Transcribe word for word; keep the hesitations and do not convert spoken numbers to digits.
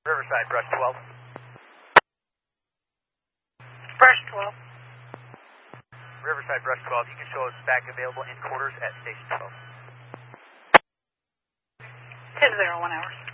Riverside, brush twelve. Brush twelve. Riverside, brush twelve. You can show us back available in quarters at station twelve. ten zero, one hours.